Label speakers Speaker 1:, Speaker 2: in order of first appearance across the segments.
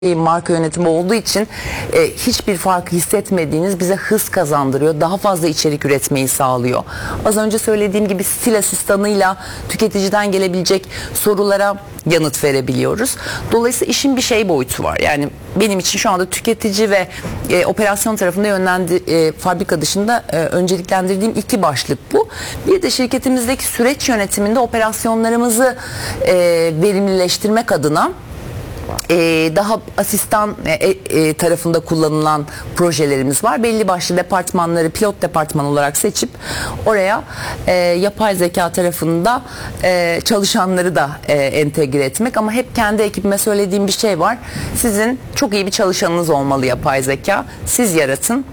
Speaker 1: marka yönetimi olduğu için hiçbir farkı hissetmediğiniz bize hız kazandırıyor. Daha fazla içerik üretmeyi sağlıyor. Az önce söylediğim gibi stil asistanıyla tüketiciden gelebilecek sorulara yanıt verebiliyoruz. Dolayısıyla işin bir şey boyutu var. Yani benim için şu anda tüketici ve operasyon tarafında fabrika dışında önceliklendirdiğim iki başlık bu. Bir de şirketimizdeki süreç yönetiminde operasyonlarımızı verimlileştirmek adına daha asistan tarafında kullanılan projelerimiz var. Belli başlı departmanları pilot departman olarak seçip oraya yapay zeka tarafında çalışanları da entegre etmek. Ama hep kendi ekibime söylediğim bir şey var. Sizin çok iyi bir çalışanınız olmalı yapay zeka. Siz yaratın.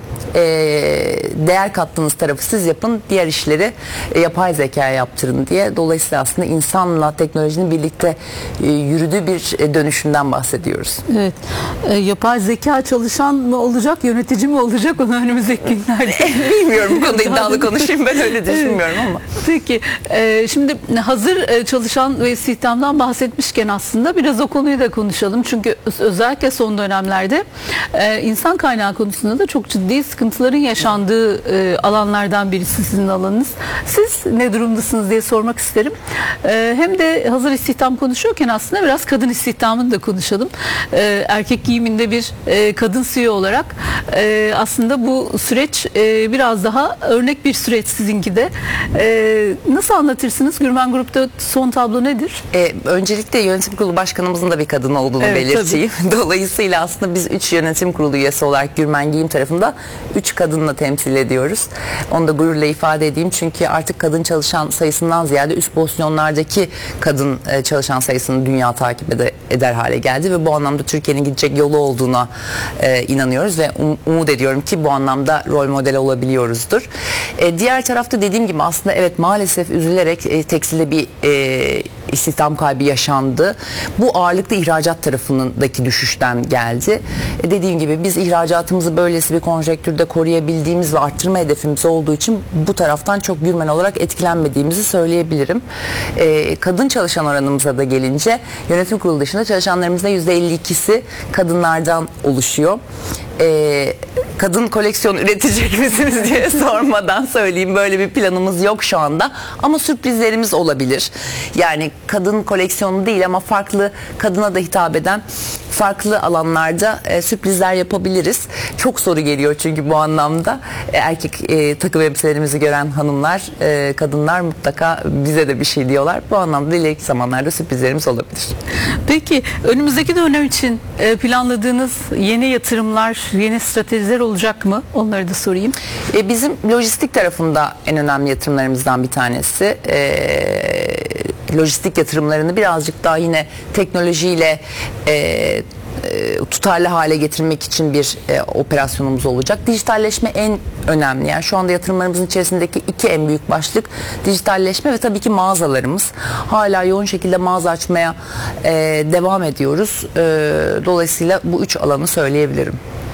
Speaker 1: Değer kattığınız tarafı siz yapın, diğer işleri yapay zekaya yaptırın diye. Dolayısıyla aslında insanla teknolojinin birlikte yürüdüğü bir dönüşümden bahsediyoruz.
Speaker 2: Evet. Yapay zeka çalışan mı olacak, yönetici mi olacak, onu önümüzdeki günlerde
Speaker 1: bilmiyorum, bu konuda iddialı konuşayım, ben öyle düşünmüyorum ama.
Speaker 2: Peki, şimdi hazır çalışan ve istihdamdan bahsetmişken aslında biraz o konuyu da konuşalım. Çünkü özellikle son dönemlerde insan kaynağı konusunda da çok ciddi sıkıntıların yaşandığı alanlardan birisi sizin alanınız. Siz ne durumdasınız diye sormak isterim. Hem de hazır istihdam konuşuyorken aslında biraz kadın istihdamını da konuşalım. Erkek giyiminde bir kadın CEO olarak aslında bu süreç biraz daha örnek bir süreç sizinki de. Nasıl anlatırsınız? Gürmen Grup'ta son tablo nedir?
Speaker 1: Öncelikle yönetim kurulu başkanımızın da bir kadın olduğunu belirteyim. Tabii. Dolayısıyla aslında biz 3 yönetim kurulu üyesi olarak Gürmen Giyim tarafında 3 kadınla temsil ediyoruz. Onu da gururla ifade edeyim. Çünkü artık kadın çalışan sayısından ziyade üst pozisyonlardaki kadın çalışan sayısını dünya takip eder hale geldi ve bu anlamda Türkiye'nin gidecek yolu olduğuna inanıyoruz ve umut ediyorum ki bu anlamda rol model olabiliyoruzdur. Diğer tarafta dediğim gibi aslında evet, maalesef üzülerek tekstilde bir istihdam kaybı yaşandı. Bu ağırlıklı ihracat tarafındaki düşüşten geldi. Dediğim gibi biz ihracatımızı böylesi bir konjektürde koruyabildiğimiz ve arttırma hedefimiz olduğu için bu taraftan çok Gürmen olarak etkilenmediğimizi söyleyebilirim. Kadın çalışan oranımıza da gelince yönetim kurulu dışında çalışanlarımızın %52'si kadınlardan oluşuyor. Kadın koleksiyon üretecek misiniz diye sormadan söyleyeyim, böyle bir planımız yok şu anda ama sürprizlerimiz olabilir. Yani kadın koleksiyonu değil ama farklı, kadına da hitap eden farklı alanlarda sürprizler yapabiliriz. Çok soru geliyor çünkü bu anlamda. Erkek takım elbiselerimizi gören hanımlar, kadınlar mutlaka bize de bir şey diyorlar. Bu anlamda ileriki zamanlarda sürprizlerimiz olabilir.
Speaker 2: Peki önümüzdeki dönem için planladığınız yeni yatırımlar, yeni stratejiler olacak mı? Onları da sorayım.
Speaker 1: Bizim lojistik tarafında en önemli yatırımlarımızdan bir tanesi. Lojistik yatırımlarını birazcık daha yine teknolojiyle tutarlı hale getirmek için bir operasyonumuz olacak. Dijitalleşme en önemli. Yani şu anda yatırımlarımızın içerisindeki iki en büyük başlık dijitalleşme ve tabii ki mağazalarımız. Hala yoğun şekilde mağaza açmaya devam ediyoruz. Dolayısıyla bu üç alanı söyleyebilirim.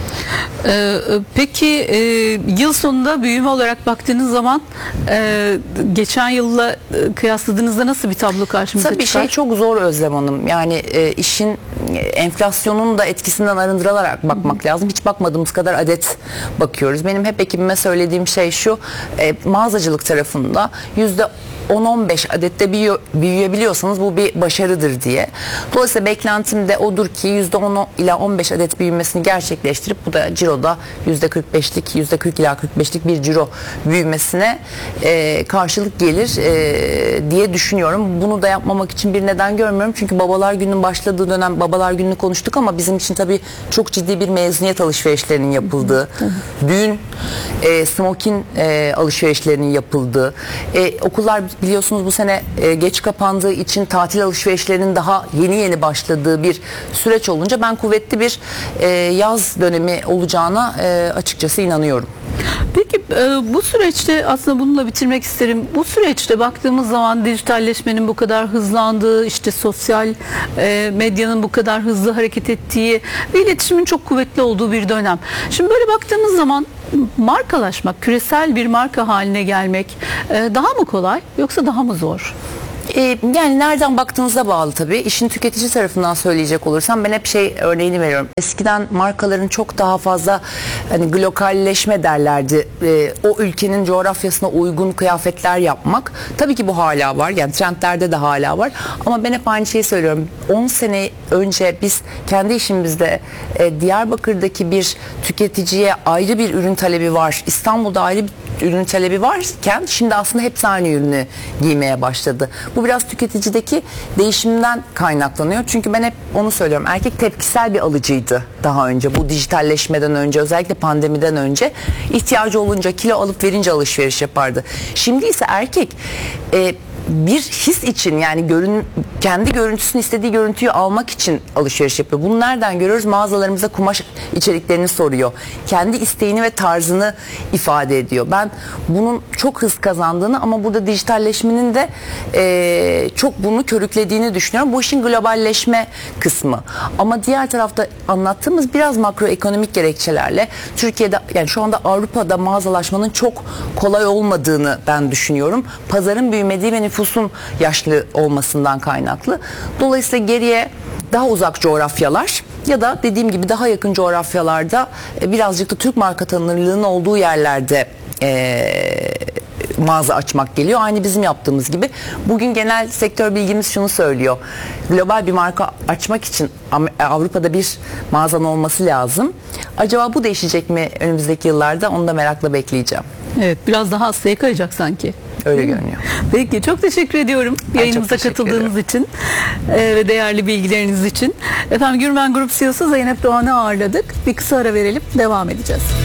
Speaker 2: Peki yıl sonunda büyüme olarak baktığınız zaman geçen yılla kıyasladığınızda nasıl bir tablo karşımıza
Speaker 1: çıkar?
Speaker 2: çıkar?
Speaker 1: Bir şey çok zor Özlem Hanım. Yani işin enflasyonun da etkisinden arındırılarak bakmak lazım. Hiç bakmadığımız kadar adet bakıyoruz. Benim hep ekibime söylediğim şey şu: mağazacılık tarafında %10-15 adette büyüyebiliyorsanız bu bir başarıdır diye. Dolayısıyla beklentim de odur ki %10 ila 15 adet büyümesini gerçekleştirip bu da ciroda %45'lik, %40 ila 45'lik bir ciro büyümesine karşılık gelir diye düşünüyorum. Bunu da yapmamak için bir neden görmüyorum. Çünkü Babalar Günü'nün başladığı dönem Babalar Günü'nü konuştuk ama bizim için tabii çok ciddi bir mezuniyet alışverişlerinin yapıldığı, düğün, smokin alışverişlerinin yapıldığı, okullar biliyorsunuz bu sene geç kapandığı için tatil alışverişlerinin daha yeni başladığı bir süreç olunca ben kuvvetli bir yaz dönemi olacağına açıkçası inanıyorum.
Speaker 2: Peki bu süreçte aslında bununla bitirmek isterim. Bu süreçte baktığımız zaman dijitalleşmenin bu kadar hızlandığı, işte sosyal medyanın bu kadar hızlı hareket ettiği ve iletişimin çok kuvvetli olduğu bir dönem. Şimdi böyle baktığımız zaman markalaşmak, küresel bir marka haline gelmek daha mı kolay yoksa daha mı zor?
Speaker 1: Yani nereden baktığınıza bağlı tabii. İşin tüketici tarafından söyleyecek olursam ben hep örneğini veriyorum. Eskiden markaların çok daha fazla hani globalleşme derlerdi. O ülkenin coğrafyasına uygun kıyafetler yapmak. Tabii ki bu hala var. Yani trendlerde de hala var. Ama ben hep aynı şeyi söylüyorum. 10 sene önce biz kendi işimizde Diyarbakır'daki bir tüketiciye ayrı bir ürün talebi var. İstanbul'da ayrı bir ürün talebi varken şimdi aslında hepsi aynı ürünü giymeye başladı. Bu biraz tüketicideki değişimden kaynaklanıyor. Çünkü ben hep onu söylüyorum. Erkek tepkisel bir alıcıydı daha önce. Bu dijitalleşmeden önce, özellikle pandemiden önce ihtiyacı olunca, kilo alıp verince alışveriş yapardı. Şimdi ise erkek bir his için, yani kendi görüntüsünü, istediği görüntüyü almak için alışveriş yapıyor. Bunu nereden görüyoruz? Mağazalarımızda kumaş içeriklerini soruyor. Kendi isteğini ve tarzını ifade ediyor. Ben bunun çok hız kazandığını ama burada dijitalleşmenin de çok bunu körüklediğini düşünüyorum. Bu işin globalleşme kısmı. Ama diğer tarafta anlattığımız biraz makroekonomik gerekçelerle Türkiye'de, yani şu anda Avrupa'da mağazalaşmanın çok kolay olmadığını ben düşünüyorum. Pazarın büyümediği ve nüfusun yaşlı olmasından kaynaklı. Dolayısıyla geriye daha uzak coğrafyalar ya da dediğim gibi daha yakın coğrafyalarda birazcık da Türk marka tanınırlığının olduğu yerlerde mağaza açmak geliyor. Aynı bizim yaptığımız gibi. Bugün genel sektör bilgimiz şunu söylüyor. Global bir marka açmak için Avrupa'da bir mağazan olması lazım. Acaba bu değişecek mi önümüzdeki yıllarda? Onu da merakla bekleyeceğim.
Speaker 2: Evet, biraz daha Asya'ya kayacak sanki.
Speaker 1: Öyle görünüyor.
Speaker 2: Peki, çok teşekkür ediyorum yayınımıza katıldığınız için ve değerli bilgileriniz için. Efendim, Gürmen Grup CEO'su Zeynep Doğan'ı ağırladık. Bir kısa ara verelim, devam edeceğiz.